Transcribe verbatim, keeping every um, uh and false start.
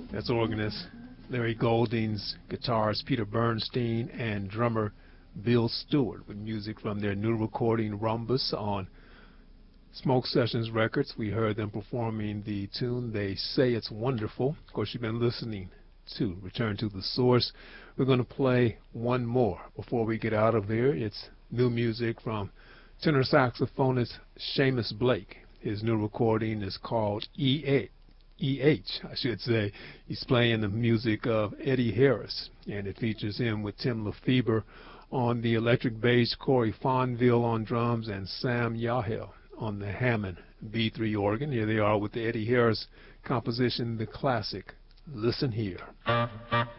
That's organist Larry Golding's, guitarist Peter Bernstein, and drummer Bill Stewart, with music from their new recording Rhombus on Smoke Sessions Records. We heard them performing the tune They Say It's Wonderful. Of course, you've been listening to Return to the Source. We're going to play one more before we get out of here. It's new music from tenor saxophonist Seamus Blake. His new recording is called E A. E H, I should say. He's playing the music of Eddie Harris, and it features him with Tim Lefebvre on the electric bass, Corey Fonville on drums, and Sam Yahel on the Hammond B three organ. Here they are with the Eddie Harris composition, the classic Listen Here.